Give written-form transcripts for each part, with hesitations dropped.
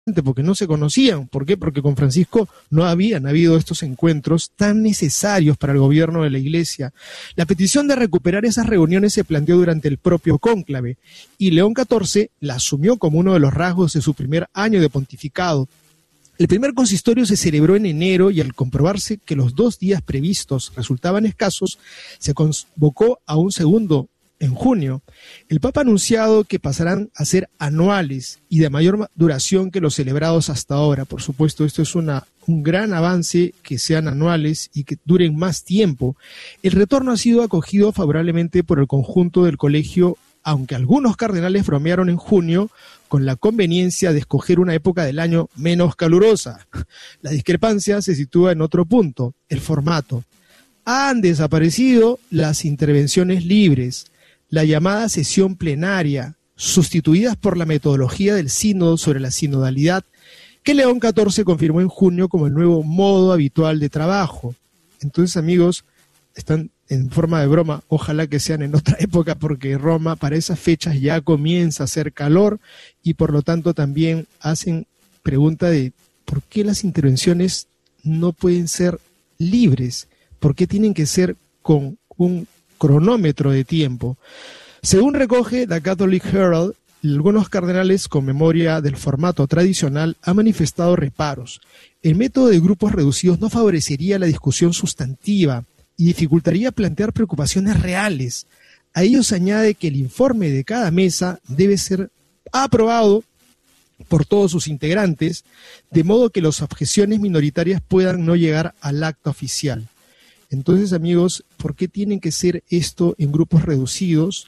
porque no se conocían. ¿Por qué? Porque con Francisco no habían habido estos encuentros tan necesarios para el gobierno de la Iglesia. La petición de recuperar esas reuniones se planteó durante el propio cónclave, y León XIV la asumió como uno de los rasgos de su primer año de pontificado. El primer consistorio se celebró en enero, y al comprobarse que los 2 días previstos resultaban escasos, se convocó a un segundo en junio. El Papa ha anunciado que pasarán a ser anuales y de mayor duración que los celebrados hasta ahora. Por supuesto, esto es un gran avance, que sean anuales y que duren más tiempo. El retorno ha sido acogido favorablemente por el conjunto del colegio, aunque algunos cardenales bromearon en junio con la conveniencia de escoger una época del año menos calurosa. La discrepancia se sitúa en otro punto: el formato. Han desaparecido las intervenciones libres, la llamada sesión plenaria, sustituidas por la metodología del sínodo sobre la sinodalidad, que León XIV confirmó en junio como el nuevo modo habitual de trabajo. Entonces, amigos, están en forma de broma, ojalá que sean en otra época, porque Roma para esas fechas ya comienza a hacer calor, y por lo tanto también hacen pregunta de ¿por qué las intervenciones no pueden ser libres? ¿Por qué tienen que ser con un cronómetro de tiempo? Según recoge la Catholic Herald, algunos cardenales, con memoria del formato tradicional, han manifestado reparos. El método de grupos reducidos no favorecería la discusión sustantiva y dificultaría plantear preocupaciones reales. A ello se añade que el informe de cada mesa debe ser aprobado por todos sus integrantes, de modo que las objeciones minoritarias puedan no llegar al acta oficial. Entonces, amigos, ¿por qué tienen que ser esto en grupos reducidos?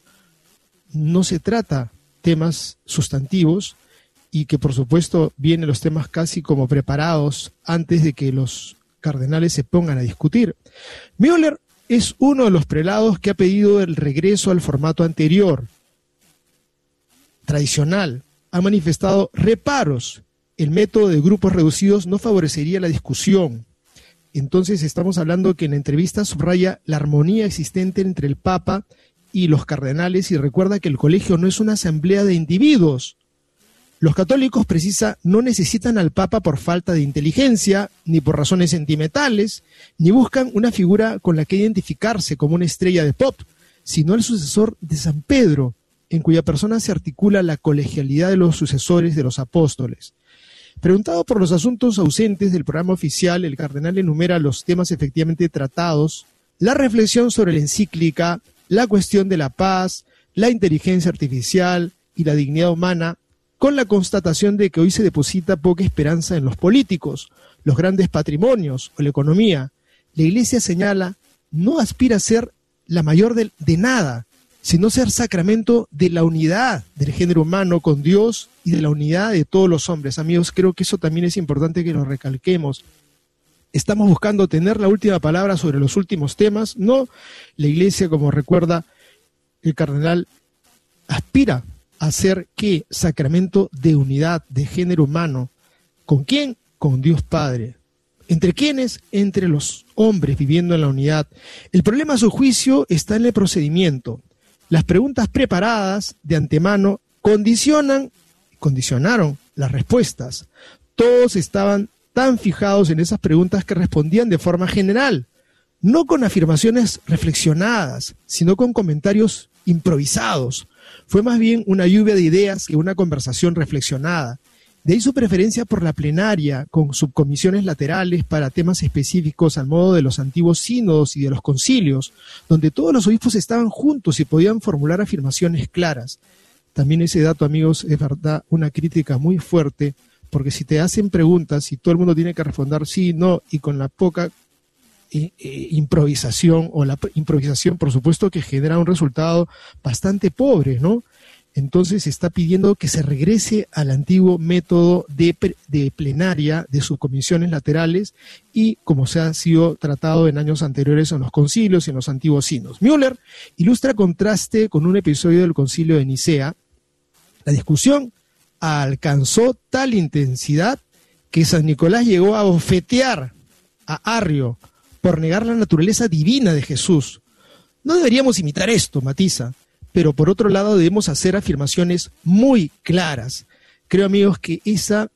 No se trata temas sustantivos, y que por supuesto vienen los temas casi como preparados antes de que los cardenales se pongan a discutir. Müller es uno de los prelados que ha pedido el regreso al formato anterior, tradicional. Ha manifestado reparos. El método de grupos reducidos no favorecería la discusión. Entonces estamos hablando que en la entrevista subraya la armonía existente entre el Papa y los cardenales, y recuerda que el colegio no es una asamblea de individuos. Los católicos, precisa, no necesitan al Papa por falta de inteligencia, ni por razones sentimentales, ni buscan una figura con la que identificarse como una estrella de pop, sino el sucesor de San Pedro, en cuya persona se articula la colegialidad de los sucesores de los apóstoles. Preguntado por los asuntos ausentes del programa oficial, el cardenal enumera los temas efectivamente tratados: la reflexión sobre la encíclica, la cuestión de la paz, la inteligencia artificial y la dignidad humana, con la constatación de que hoy se deposita poca esperanza en los políticos, los grandes patrimonios o la economía. La Iglesia, señala, no aspira a ser la mayor de nada, sino ser sacramento de la unidad del género humano con Dios y de la unidad de todos los hombres. Amigos, creo que eso también es importante que lo recalquemos. Estamos buscando tener la última palabra sobre los últimos temas. No, la Iglesia, como recuerda el cardenal, aspira a ser ¿qué? Sacramento de unidad de género humano. ¿Con quién? Con Dios Padre. ¿Entre quiénes? Entre los hombres viviendo en la unidad. El problema, a su juicio, está en el procedimiento. Las preguntas preparadas de antemano condicionaron las respuestas. Todos estaban tan fijados en esas preguntas que respondían de forma general, no con afirmaciones reflexionadas, sino con comentarios improvisados. Fue más bien una lluvia de ideas que una conversación reflexionada. De ahí su preferencia por la plenaria, con subcomisiones laterales para temas específicos al modo de los antiguos sínodos y de los concilios, donde todos los obispos estaban juntos y podían formular afirmaciones claras. También ese dato, amigos, es verdad, una crítica muy fuerte, porque si te hacen preguntas y todo el mundo tiene que responder sí, no, y con la poca improvisación, o la improvisación, por supuesto, que genera un resultado bastante pobre, ¿no? Entonces se está pidiendo que se regrese al antiguo método de plenaria, de subcomisiones laterales, y como se ha sido tratado en años anteriores en los concilios y en los antiguos sínodos. Müller ilustra contraste con un episodio del concilio de Nicea. La discusión alcanzó tal intensidad que San Nicolás llegó a bofetear a Arrio por negar la naturaleza divina de Jesús. No deberíamos imitar esto, matiza, pero por otro lado debemos hacer afirmaciones muy claras. Creo, amigos, que esa